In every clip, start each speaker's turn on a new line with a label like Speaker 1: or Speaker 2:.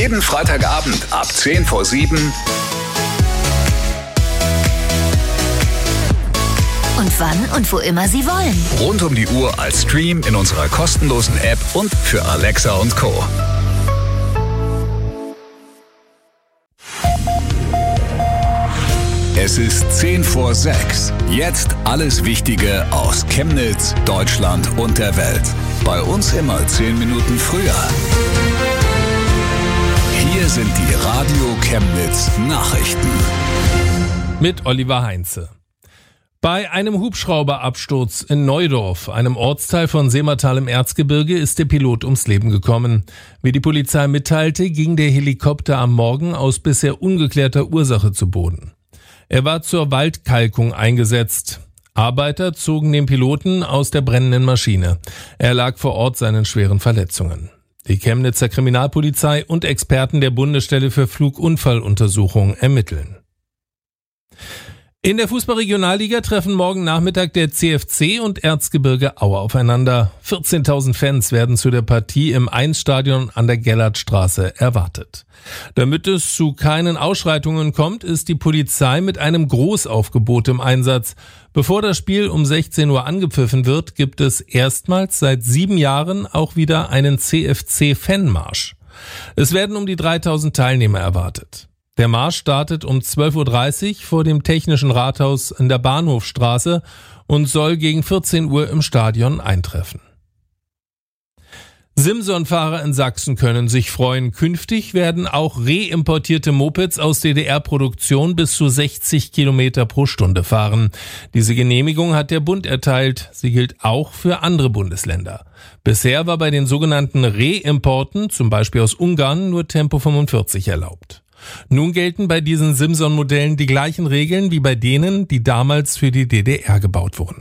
Speaker 1: Jeden Freitagabend ab 6:50.
Speaker 2: Und wann und wo immer Sie wollen.
Speaker 1: Rund um die Uhr als Stream in unserer kostenlosen App und für Alexa und Co. Es ist 5:10. Jetzt alles Wichtige aus Chemnitz, Deutschland und der Welt. Bei uns immer 10 Minuten früher. Hier sind die Radio Chemnitz Nachrichten.
Speaker 3: Mit Oliver Heinze. Bei einem Hubschrauberabsturz in Neudorf, einem Ortsteil von Seemertal im Erzgebirge, ist der Pilot ums Leben gekommen. Wie die Polizei mitteilte, ging der Helikopter am Morgen aus bisher ungeklärter Ursache zu Boden. Er war zur Waldkalkung eingesetzt. Arbeiter zogen den Piloten aus der brennenden Maschine. Er lag vor Ort seinen schweren Verletzungen. Die Chemnitzer Kriminalpolizei und Experten der Bundesstelle für Flugunfalluntersuchung ermitteln. In der Fußball-Regionalliga treffen morgen Nachmittag der CFC und Erzgebirge Aue aufeinander. 14.000 Fans werden zu der Partie im 1-Stadion an der Gellertstraße erwartet. Damit es zu keinen Ausschreitungen kommt, ist die Polizei mit einem Großaufgebot im Einsatz. Bevor das Spiel um 16 Uhr angepfiffen wird, gibt es erstmals seit 7 Jahren auch wieder einen CFC-Fanmarsch. Es werden um die 3.000 Teilnehmer erwartet. Der Marsch startet um 12:30 Uhr vor dem Technischen Rathaus in der Bahnhofstraße und soll gegen 14 Uhr im Stadion eintreffen. Simson-Fahrer in Sachsen können sich freuen. Künftig werden auch reimportierte Mopeds aus DDR-Produktion bis zu 60 Kilometer pro Stunde fahren. Diese Genehmigung hat der Bund erteilt. Sie gilt auch für andere Bundesländer. Bisher war bei den sogenannten Reimporten, zum Beispiel aus Ungarn, nur Tempo 45 erlaubt. Nun gelten bei diesen Simson-Modellen die gleichen Regeln wie bei denen, die damals für die DDR gebaut wurden.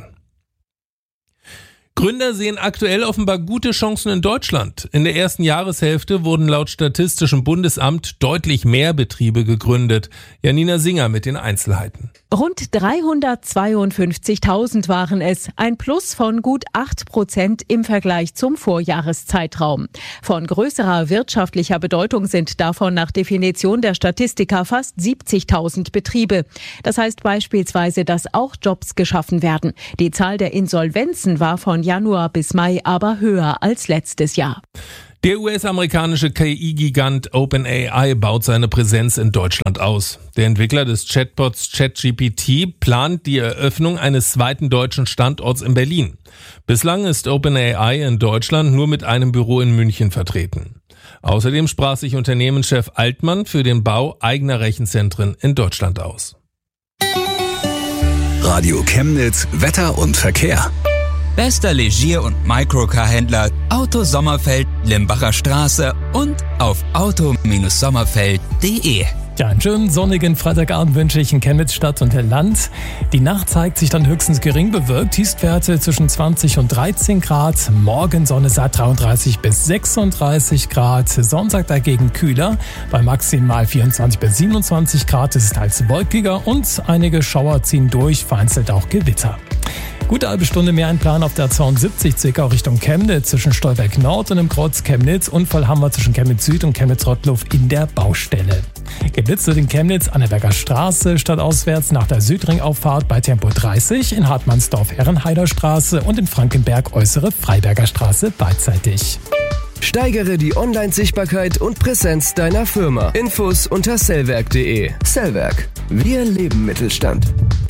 Speaker 3: Gründer sehen aktuell offenbar gute Chancen in Deutschland. In der ersten Jahreshälfte wurden laut Statistischem Bundesamt deutlich mehr Betriebe gegründet. Janina Singer mit den Einzelheiten.
Speaker 4: Rund 352.000 waren es, ein Plus von gut 8% im Vergleich zum Vorjahreszeitraum. Von größerer wirtschaftlicher Bedeutung sind davon nach Definition der Statistiker fast 70.000 Betriebe. Das heißt beispielsweise, dass auch Jobs geschaffen werden. Die Zahl der Insolvenzen war von Januar bis Mai aber höher als letztes Jahr.
Speaker 3: Der US-amerikanische KI-Gigant OpenAI baut seine Präsenz in Deutschland aus. Der Entwickler des Chatbots ChatGPT plant die Eröffnung eines zweiten deutschen Standorts in Berlin. Bislang ist OpenAI in Deutschland nur mit einem Büro in München vertreten. Außerdem sprach sich Unternehmenschef Altmann für den Bau eigener Rechenzentren in Deutschland aus.
Speaker 1: Radio Chemnitz, Wetter und Verkehr.
Speaker 5: Bester Legier- und Microcar-Händler Auto Sommerfeld, Limbacher Straße und auf auto-sommerfeld.de.
Speaker 6: Ja, einen schönen sonnigen Freitagabend wünsche ich in Chemnitz Stadt und Land. Die Nacht zeigt sich dann höchstens gering bewölkt. Tiefstwerte zwischen 20 und 13 Grad. Morgen Sonne satt 33 bis 36 Grad. Sonntag dagegen kühler. Bei maximal 24 bis 27 Grad ist es teils wolkiger und einige Schauer ziehen durch, vereinzelt auch Gewitter. Gute halbe Stunde mehr Plan auf der 72 circa Richtung Chemnitz zwischen Stolberg Nord und im Kreuz Chemnitz. Unfall haben wir zwischen Chemnitz Süd und Chemnitz Rottluff in der Baustelle. Geblitzt wird in Chemnitz an der Berger Straße stadtauswärts nach der Südringauffahrt bei Tempo 30, in Hartmannsdorf Herrenheider Straße und in Frankenberg äußere Freiberger Straße beidseitig.
Speaker 7: Steigere die Online-Sichtbarkeit und Präsenz deiner Firma. Infos unter sellwerk.de. Sellwerk. Wir leben Mittelstand.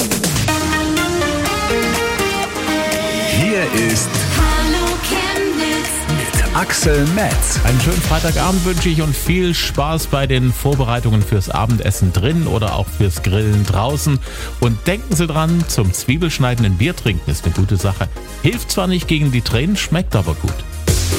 Speaker 1: Hier ist
Speaker 2: Hallo Chemnitz
Speaker 1: mit Axel Metz.
Speaker 8: Einen schönen Freitagabend wünsche ich und viel Spaß bei den Vorbereitungen fürs Abendessen drin oder auch fürs Grillen draußen. Und denken Sie dran, zum Zwiebelschneiden ein Bier trinken ist eine gute Sache. Hilft zwar nicht gegen die Tränen, schmeckt aber gut.